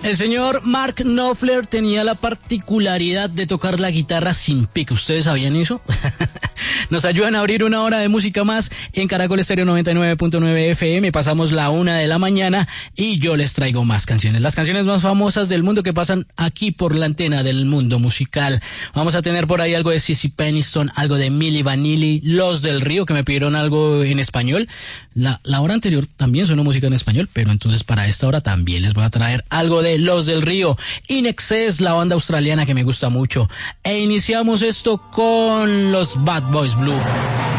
El señor Mark Knopfler tenía la particularidad de tocar la guitarra sin pick. ¿Ustedes sabían eso? Nos ayudan a abrir una hora de música más en Caracol Estéreo 99.9 FM. Pasamos la 1:00 a.m. y yo les traigo más canciones. Las canciones más famosas del mundo que pasan aquí por la antena del mundo musical. Vamos a tener por ahí algo de Sissy Peniston, algo de Milli Vanilli, Los del Río, que me pidieron algo en español. La hora anterior también sonó música en español, pero entonces para esta hora también les voy a traer algo de Los del Río. In Excess, la banda australiana que me gusta mucho. E iniciamos esto con los Bad Boys Blue.